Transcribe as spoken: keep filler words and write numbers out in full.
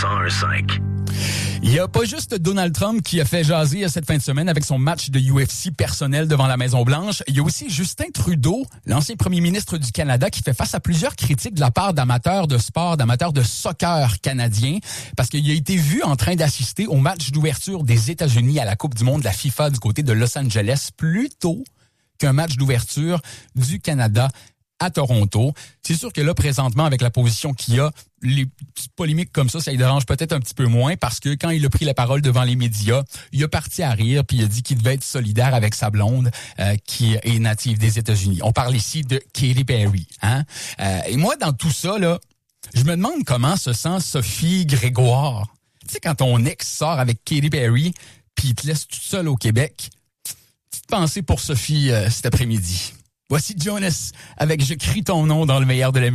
cent un cinq. Il n'y a pas juste Donald Trump qui a fait jaser cette fin de semaine avec son match de U F C personnel devant la Maison-Blanche. Il y a aussi Justin Trudeau, l'ancien premier ministre du Canada, qui fait face à plusieurs critiques de la part d'amateurs de sport, d'amateurs de soccer canadiens, parce qu'il a été vu en train d'assister au match d'ouverture des États-Unis à la Coupe du monde de la FIFA du côté de Los Angeles, plutôt qu'un match d'ouverture du Canada à Toronto. C'est sûr que là, présentement, avec la position qu'il y a, les petites polémiques comme ça, ça lui dérange peut-être un petit peu moins parce que quand il a pris la parole devant les médias, il a parti à rire puis il a dit qu'il devait être solidaire avec sa blonde euh, qui est native des États-Unis. On parle ici de Katy Perry. Hein? Euh, et moi, dans tout ça, là, je me demande comment se sent Sophie Grégoire. Tu sais, quand ton ex sort avec Katy Perry puis il te laisse toute seule au Québec, petite pensée pour Sophie euh, cet après-midi. Voici Jonas avec « Je crie ton nom » dans le meilleur de la